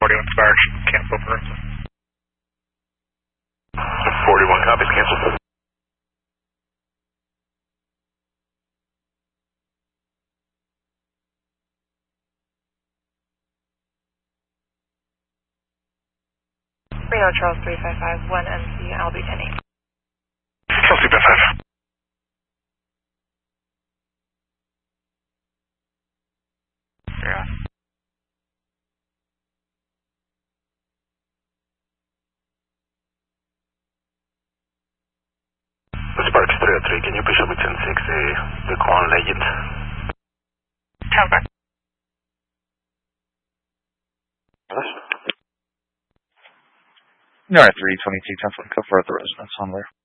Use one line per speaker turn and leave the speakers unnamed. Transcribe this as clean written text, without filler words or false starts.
41 Sparks, cancel for us.
41 copies, cancel.
Reno Charles 355, 1MC, I'll be 10-8.
Charles 355. Yeah.
Sparks 303, can you push up with 10-6, the Quan Legend?
Count back.
No, 322, 10 go for the residence on there.